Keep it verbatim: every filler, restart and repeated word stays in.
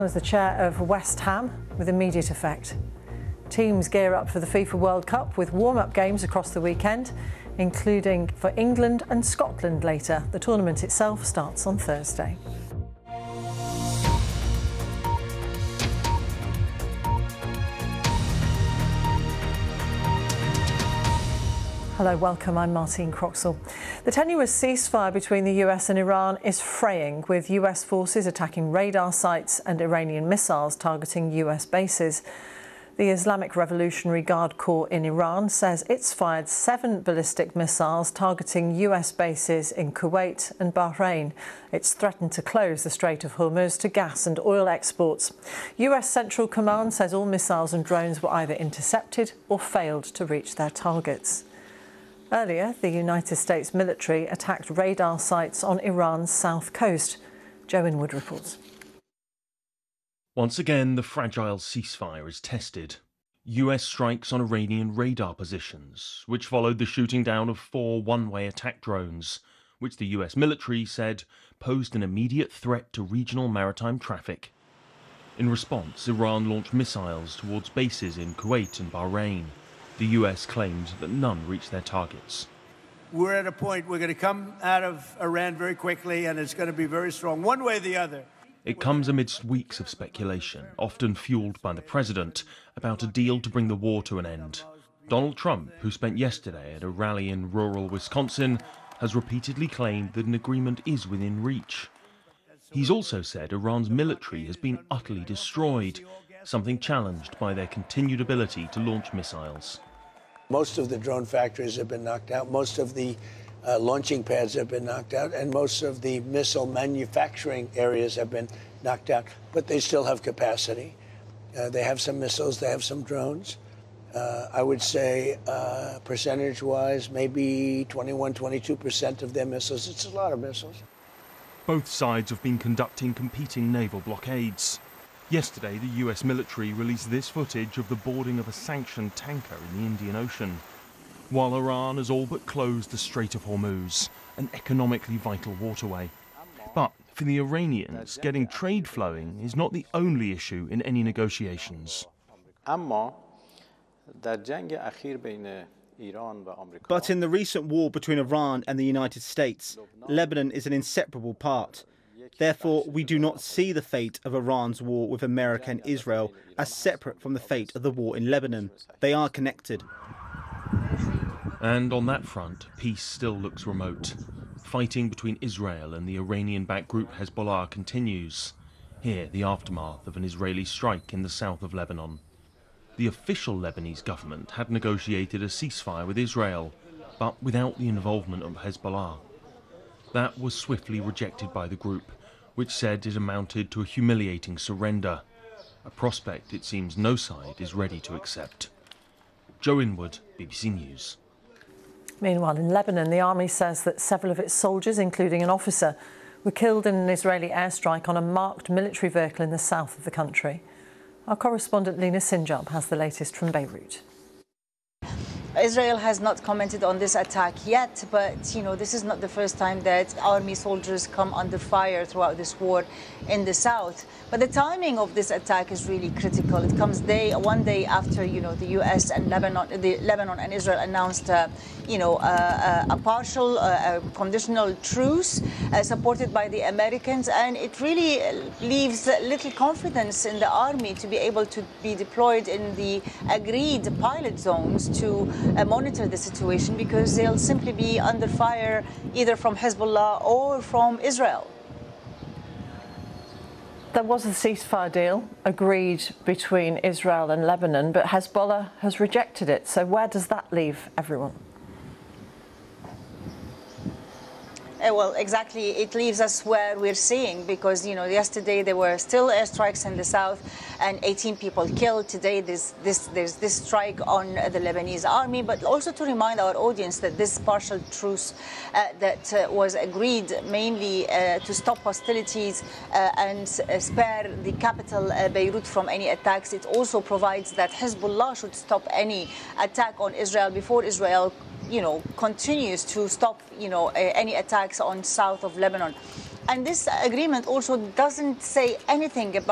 As the chair of West Ham with immediate effect. Teams gear up for the FIFA World Cup with warm-up games across the weekend, including for England and Scotland later. The tournament itself starts on Thursday. Hello, welcome. I'm Martine Croxall. The tenuous ceasefire between the U S and Iran is fraying, with U S forces attacking radar sites and Iranian missiles targeting U S bases. The Islamic Revolutionary Guard Corps in Iran says it's fired seven ballistic missiles targeting U S bases in Kuwait and Bahrain. It's threatened to close the Strait of Hormuz to gas and oil exports. U S Central Command says all missiles and drones were either intercepted or failed to reach their targets. Earlier, the United States military attacked radar sites on Iran's south coast. Joe Inwood reports. Once again, the fragile ceasefire is tested. U S strikes on Iranian radar positions, which followed the shooting down of four one-way attack drones, which the U S military said posed an immediate threat to regional maritime traffic. In response, Iran launched missiles towards bases in Kuwait and Bahrain. The U S claimed that none reached their targets. We're at a point we're going to come out of Iran very quickly, and it's going to be very strong, one way or the other. It comes amidst weeks of speculation, often fueled by the president, about a deal to bring the war to an end. Donald Trump, who spent yesterday at a rally in rural Wisconsin, has repeatedly claimed that an agreement is within reach. He's also said Iran's military has been utterly destroyed, something challenged by their continued ability to launch missiles. Most of the drone factories have been knocked out, most of the uh, launching pads have been knocked out, and most of the missile manufacturing areas have been knocked out, but they still have capacity. Uh, they have some missiles, they have some drones. Uh, I would say uh, percentage-wise, maybe twenty-one, twenty-two percent of their missiles. It's a lot of missiles. Both sides have been conducting competing naval blockades. Yesterday, the U S military released this footage of the boarding of a sanctioned tanker in the Indian Ocean, while Iran has all but closed the Strait of Hormuz, an economically vital waterway. But for the Iranians, getting trade flowing is not the only issue in any negotiations. But in the recent war between Iran and the United States, Lebanon is an inseparable part. Therefore, we do not see the fate of Iran's war with America and Israel as separate from the fate of the war in Lebanon. They are connected. And on that front, peace still looks remote. Fighting between Israel and the Iranian-backed group Hezbollah continues. Here, the aftermath of an Israeli strike in the south of Lebanon. The official Lebanese government had negotiated a ceasefire with Israel, but without the involvement of Hezbollah. That was swiftly rejected by the group, which said it amounted to a humiliating surrender, a prospect it seems no side is ready to accept. Joe Inwood, B B C News. Meanwhile, in Lebanon, the army says that several of its soldiers, including an officer, were killed in an Israeli airstrike on a marked military vehicle in the south of the country. Our correspondent Lina Sinjab has the latest from Beirut. Israel has not commented on this attack yet, but you know, this is not the first time that army soldiers come under fire throughout this war in the south. But the timing of this attack is really critical. It comes day one day after you know the U S and Lebanon, the Lebanon and Israel announced uh, you know uh, a partial, uh, a conditional truce uh, supported by the Americans, and it really leaves little confidence in the army to be able to be deployed in the agreed pilot zones to Uh, monitor the situation, because they'll simply be under fire either from Hezbollah or from Israel. There was a ceasefire deal agreed between Israel and Lebanon, but Hezbollah has rejected it. So where does that leave everyone? Uh, well, exactly. It leaves us where we're seeing, because, you know, yesterday there were still airstrikes in the south and eighteen people killed. Today there's this, there's this strike on uh, the Lebanese army. But also to remind our audience that this partial truce uh, that uh, was agreed mainly uh, to stop hostilities uh, and uh, spare the capital uh, Beirut from any attacks, it also provides that Hezbollah should stop any attack on Israel before Israel you know, continues to stop, you know, uh, any attacks on south of Lebanon. And this agreement also doesn't say anything about